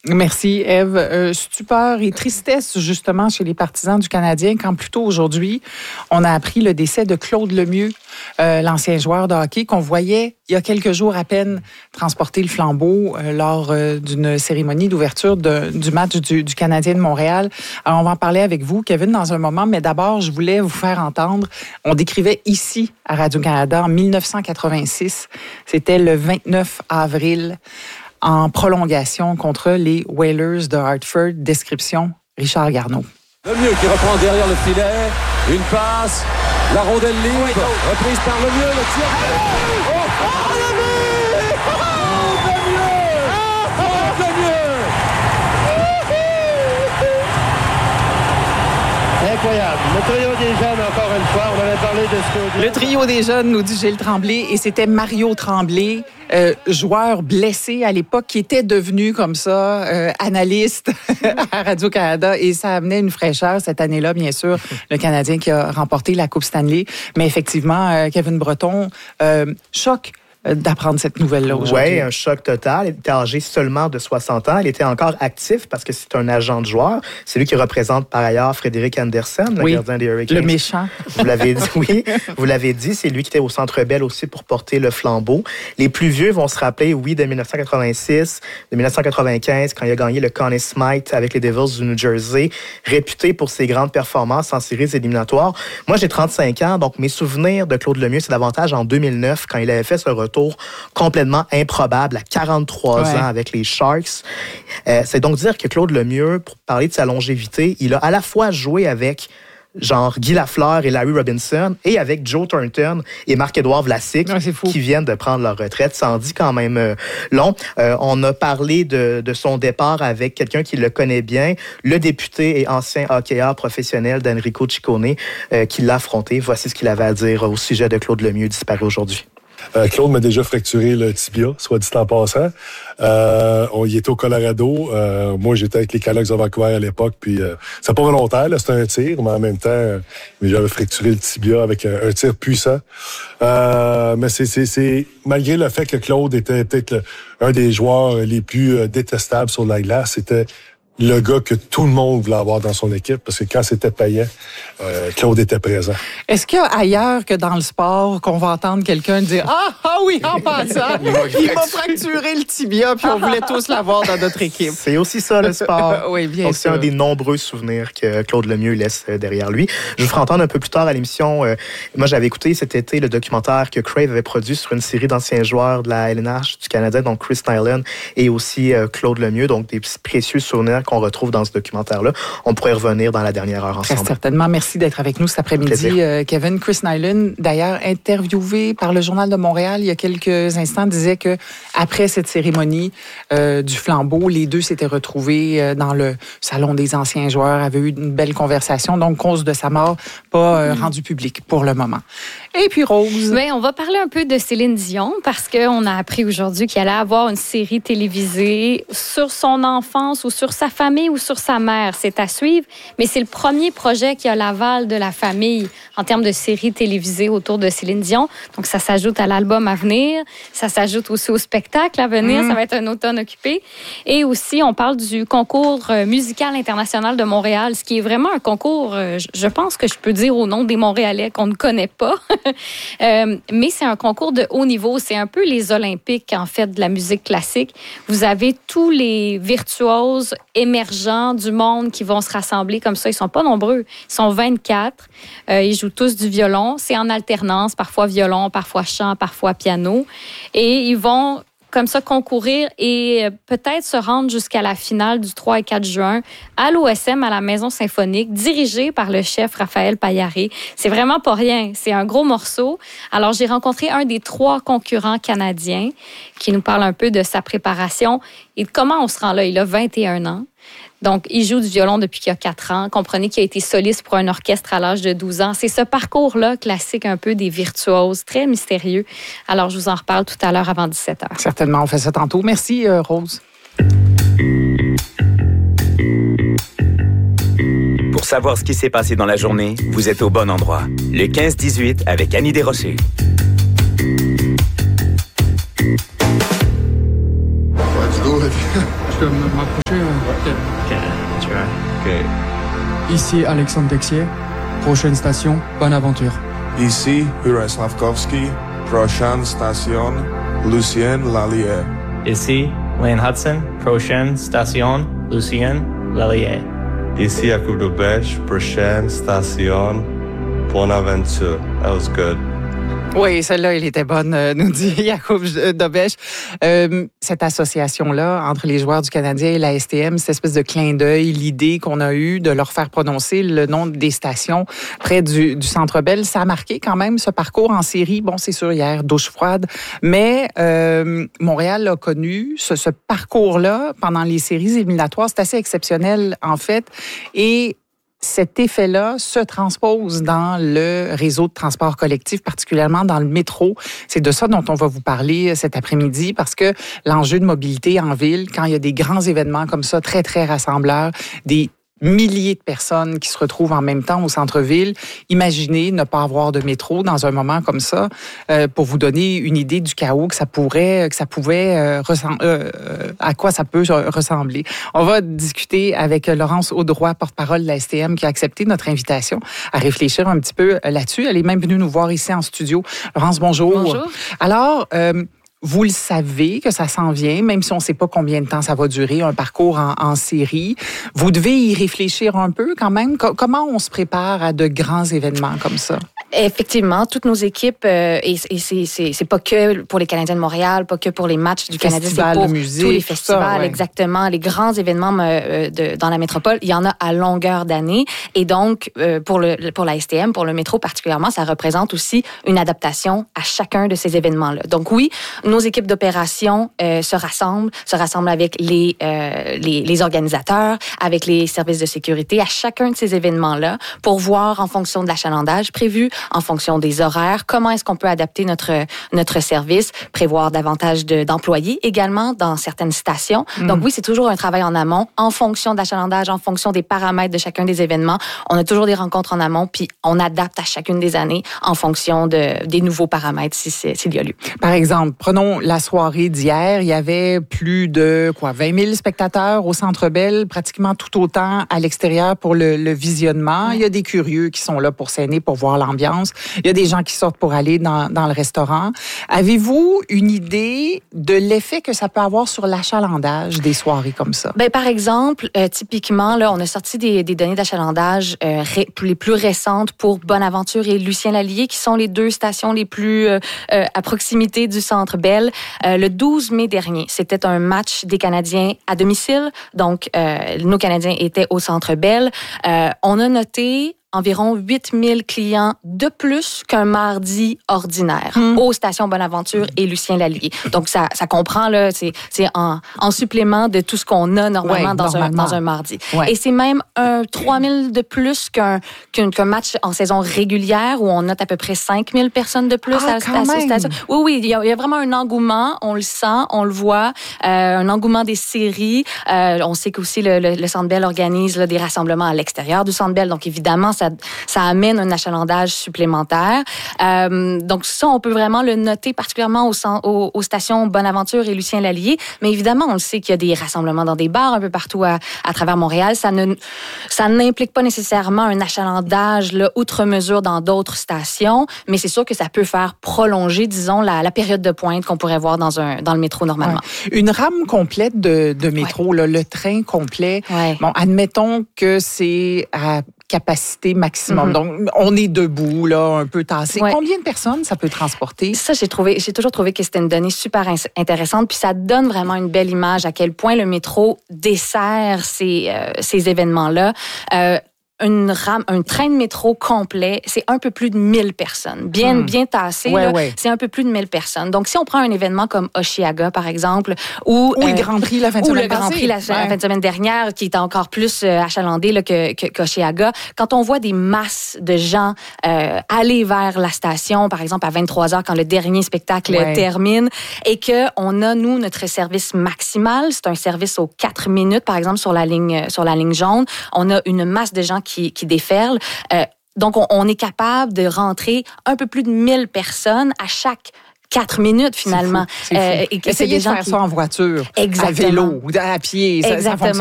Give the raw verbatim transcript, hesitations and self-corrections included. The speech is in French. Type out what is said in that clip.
Merci, Ève. Euh, stupeur et tristesse, justement, chez les partisans du Canadien, quand plus tôt aujourd'hui, on a appris le décès de Claude Lemieux, euh, l'ancien joueur de hockey qu'on voyait il y a quelques jours à peine transporter le flambeau euh, lors euh, d'une cérémonie d'ouverture de, du match du, du Canadien de Montréal. Alors, on va en parler avec vous, Kevin, dans un moment, mais d'abord, je voulais vous faire entendre, on décrivait ici, à Radio-Canada, en dix-neuf cent quatre-vingt-six, c'était le vingt-neuf avril, en prolongation contre les Whalers de Hartford. Description, Richard Garneau. Lemieux qui reprend derrière le filet. Une passe. La rondelle libre. Reprise par Lemieux. Le tir. Oh, oh, oh, Lemieux! Oh, Lemieux! Oh, Lemieux! Incroyable. Le trio des jeunes, encore une fois, on avait parlé de ce que... Le trio des jeunes, nous dit Gilles Tremblay, et c'était Mario Tremblay, euh, joueur blessé à l'époque, qui était devenu comme ça, euh, analyste à Radio-Canada, et ça amenait une fraîcheur cette année-là, bien sûr, le Canadien qui a remporté la Coupe Stanley. Mais effectivement, euh, Kevin Breton, euh, choc d'apprendre cette nouvelle-là aujourd'hui. Oui, un choc total. Il était âgé seulement de soixante ans. Il était encore actif parce que c'est un agent de joueur. C'est lui qui représente par ailleurs Frédéric Anderson, le oui, gardien des Hurricanes. Le méchant. Vous l'avez dit, oui. Vous l'avez dit, c'est lui qui était au Centre Bell aussi pour porter le flambeau. Les plus vieux vont se rappeler, oui, de dix-neuf cent quatre-vingt-six, de dix-neuf cent quatre-vingt-quinze, quand il a gagné le Conn Smythe avec les Devils du New Jersey, réputé pour ses grandes performances en séries éliminatoires. Moi, j'ai trente-cinq ans, donc mes souvenirs de Claude Lemieux, c'est davantage en deux mille neuf, quand il avait fait ce retour complètement improbable à quarante-trois ouais. ans avec les Sharks. Euh, c'est donc dire que Claude Lemieux, pour parler de sa longévité, il a à la fois joué avec genre Guy Lafleur et Larry Robinson, et avec Joe Thornton et Marc-Édouard Vlasic, ouais, qui viennent de prendre leur retraite. Ça en dit quand même euh, long. Euh, on a parlé de, de son départ avec quelqu'un qui le connaît bien, le député et ancien hockeyeur professionnel d'Enrico Ciccone, euh, qui l'a affronté. Voici ce qu'il avait à dire au sujet de Claude Lemieux, disparu aujourd'hui. Euh, Claude m'a déjà fracturé le tibia, soit dit en passant. Euh, on y était au Colorado. Euh, moi, j'étais avec les Canucks de Vancouver à l'époque, puis euh, c'est pas volontaire, là, c'était un tir, mais en même temps, euh, j'avais fracturé le tibia avec un, un tir puissant. Euh, mais c'est, c'est, c'est malgré le fait que Claude était peut-être le, un des joueurs les plus euh, détestables sur la glace, c'était le gars que tout le monde voulait avoir dans son équipe, parce que quand c'était payant, euh, Claude était présent. Est-ce qu'il y a ailleurs que dans le sport qu'on va entendre quelqu'un dire « Ah, ah oui, en passant, il m'a fracturé le tibia, puis on voulait tous l'avoir dans notre équipe. » C'est aussi ça, le sport. Oui, bien Donc, sûr. c'est un des nombreux souvenirs que Claude Lemieux laisse derrière lui. Je vous ferai entendre un peu plus tard à l'émission. Euh, moi, j'avais écouté cet été le documentaire que Crave avait produit sur une série d'anciens joueurs de la L N H du Canada, donc Chris Nyland et aussi euh, Claude Lemieux, donc des précieux souvenirs qu'on retrouve dans ce documentaire-là. On pourrait revenir dans la dernière heure ensemble. Très certainement. Merci d'être avec nous cet après-midi, euh, Kevin. Chris Nyland, d'ailleurs, interviewé par le Journal de Montréal il y a quelques instants, disait que après cette cérémonie euh, du flambeau, les deux s'étaient retrouvés euh, dans le salon des anciens joueurs, avaient eu une belle conversation. Donc, cause de sa mort, pas euh, rendue publique pour le moment. Et puis, Rose. Oui, on va parler un peu de Céline Dion parce qu'on a appris aujourd'hui qu'elle allait avoir une série télévisée sur son enfance ou sur sa famille ou sur sa mère. C'est à suivre, mais c'est le premier projet qui a l'aval de la famille en termes de série télévisée autour de Céline Dion. Donc, ça s'ajoute à l'album à venir. Ça s'ajoute aussi au spectacle à venir. Mmh. Ça va être un automne occupé. Et aussi, on parle du concours musical international de Montréal, ce qui est vraiment un concours, je pense que je peux dire au nom des Montréalais qu'on ne connaît pas. euh, mais c'est un concours de haut niveau. C'est un peu les Olympiques, en fait, de la musique classique. Vous avez tous les virtuoses émergents du monde qui vont se rassembler comme ça. Ils sont pas nombreux. Ils sont vingt-quatre. Euh, ils jouent tous du violon. C'est en alternance, parfois violon, parfois chant, parfois piano. Et ils vont comme ça concourir et peut-être se rendre jusqu'à la finale du trois et quatre juin à l'O S M, à la Maison Symphonique, dirigée par le chef Raphaël Paillaré. C'est vraiment pas rien. C'est un gros morceau. Alors, j'ai rencontré un des trois concurrents canadiens qui nous parle un peu de sa préparation et de comment on se rend là. Il a vingt et un ans. Donc, il joue du violon depuis qu'il a quatre ans. Comprenez qu'il a été soliste pour un orchestre à l'âge de douze ans. C'est ce parcours-là, classique un peu des virtuoses, très mystérieux. Alors, je vous en reparle tout à l'heure avant dix-sept heures. Certainement, on fait ça tantôt. Merci, euh, Rose. Pour savoir ce qui s'est passé dans la journée, vous êtes au bon endroit. Le quinze dix-huit avec Annie Desrochers. Ouais, du coup, je peux m'approcher. euh, Ok, tu vois. Ok. Ici Alexandre Texier. Prochaine station, bonne aventure. Ici Huray Slavkovski. Prochaine station, Lucien Lallier. Ici Wayne Hudson. Prochaine station, Lucien Lallier. Ici Jakub Dobeš. Prochaine station, Bonaventure. That was good. Oui, celle-là, elle était bonne, euh, nous dit Jakub Dobeš. Euh, cette association-là, entre les joueurs du Canadien et la S T M, cette espèce de clin d'œil, l'idée qu'on a eue de leur faire prononcer le nom des stations près du, du Centre Bell, ça a marqué quand même ce parcours en série. Bon, c'est sûr, hier, douche froide, mais euh, Montréal a connu ce, ce parcours-là pendant les séries éliminatoires. C'est assez exceptionnel, en fait, et cet effet-là se transpose dans le réseau de transport collectif, particulièrement dans le métro. C'est de ça dont on va vous parler cet après-midi parce que l'enjeu de mobilité en ville, quand il y a des grands événements comme ça, très, très rassembleurs, des milliers de personnes qui se retrouvent en même temps au centre-ville. Imaginez ne pas avoir de métro dans un moment comme ça, euh, pour vous donner une idée du chaos que ça pourrait, que ça pouvait euh, ressem- euh, à quoi ça peut ressembler. On va discuter avec Laurence Audroy, porte-parole de la S T M, qui a accepté notre invitation à réfléchir un petit peu là-dessus. Elle est même venue nous voir ici en studio. Laurence, bonjour. Bonjour. Alors, euh, vous le savez que ça s'en vient, même si on ne sait pas combien de temps ça va durer, un parcours en, en série. Vous devez y réfléchir un peu quand même. Co- comment on se prépare à de grands événements comme ça? Effectivement, toutes nos équipes, euh, et, et c'est, c'est, c'est pas que pour les Canadiens de Montréal, pas que pour les matchs du Canadien, c'est pour musique, tous les festivals, ça, ouais. exactement, les grands événements euh, de, dans la métropole. Il y en a à longueur d'année. Et donc, euh, pour, le, pour la S T M, pour le métro particulièrement, ça représente aussi une adaptation à chacun de ces événements-là. Donc oui, nos équipes d'opération euh, se rassemblent, se rassemblent avec les, euh, les, les organisateurs, avec les services de sécurité à chacun de ces événements-là pour voir en fonction de l'achalandage prévu, en fonction des horaires, comment est-ce qu'on peut adapter notre notre service, prévoir davantage de, d'employés également dans certaines stations. Mmh. Donc oui, c'est toujours un travail en amont, en fonction de l'achalandage, en fonction des paramètres de chacun des événements. On a toujours des rencontres en amont, puis on adapte à chacune des années en fonction de, des nouveaux paramètres si c'est, s'il y a lieu. Par exemple, prenons la soirée d'hier, il y avait plus de quoi, vingt mille spectateurs au Centre Bell, pratiquement tout autant à l'extérieur pour le, le visionnement. Mmh. Il y a des curieux qui sont là pour s'aîner, pour voir l'ambiance. Il y a des gens qui sortent pour aller dans, dans le restaurant. Avez-vous une idée de l'effet que ça peut avoir sur l'achalandage des soirées comme ça? Ben, par exemple, euh, typiquement, là, on a sorti des, des données d'achalandage euh, ré, les plus récentes pour Bonaventure et Lucien Lallier, qui sont les deux stations les plus euh, euh, à proximité du Centre Bell. Euh, le douze mai dernier, c'était un match des Canadiens à domicile. Donc, euh, nos Canadiens étaient au Centre Bell. Euh, on a noté environ huit mille clients de plus qu'un mardi ordinaire mmh. aux stations Bonaventure et Lucien Lallier. Donc, ça, ça comprend, là, c'est, c'est en, en supplément de tout ce qu'on a normalement, ouais, dans, normalement. Un, dans un mardi. Ouais. Et c'est même un trois mille de plus qu'un, qu'un, qu'un match en saison régulière où on note à peu près cinq mille personnes de plus ah, à, à ces stations. Oui, oui, il y, a, il y a vraiment un engouement, on le sent, on le voit, euh, un engouement des séries. Euh, on sait qu'aussi le, le, le Centre Bell organise là, des rassemblements à l'extérieur du Centre Bell. Donc, évidemment, ça Ça, ça amène un achalandage supplémentaire. Euh, donc ça, on peut vraiment le noter particulièrement au, au, aux stations Bonaventure et Lucien Lallier. Mais évidemment, on le sait qu'il y a des rassemblements dans des bars un peu partout à, à travers Montréal. Ça ne, ça n'implique pas nécessairement un achalandage là, outre mesure dans d'autres stations, mais c'est sûr que ça peut faire prolonger, disons, la, la période de pointe qu'on pourrait voir dans, un, dans le métro normalement. Ouais. Une rame complète de, de métro, ouais. là, le train complet. Ouais. Bon, admettons que c'est à capacité maximum. Mm-hmm. Donc, on est debout, là, un peu tassé. Ouais. Combien de personnes ça peut transporter? Ça, j'ai trouvé, j'ai toujours trouvé que c'était une donnée super intéressante. Puis ça donne vraiment une belle image à quel point le métro dessert ces, euh, ces événements-là. Euh, Une rame, un train de métro complet, c'est un peu plus de mille personnes. Bien, hmm. bien tassé, ouais, là, ouais. c'est un peu plus de mille personnes. Donc, si on prend un événement comme Osheaga, par exemple, ou, ou euh, le Grand Prix la fin de ou semaine le Grand Prix la, ouais. la fin de semaine dernière, qui est encore plus euh, achalandé là, que, que, qu'Osheaga, quand on voit des masses de gens euh, aller vers la station, par exemple, à vingt-trois heures, quand le dernier spectacle ouais. termine, et qu'on a, nous, notre service maximal, c'est un service aux quatre minutes, par exemple, sur la ligne, sur la ligne jaune, on a une masse de gens qui, qui déferlent. Euh, donc, on, on est capable de rentrer un peu plus de mille personnes à chaque quatre minutes finalement. C'est fou, c'est fou. Euh, et Essayez de faire qui... ça en voiture, exactement. À vélo, à pied, ça, ça fonctionne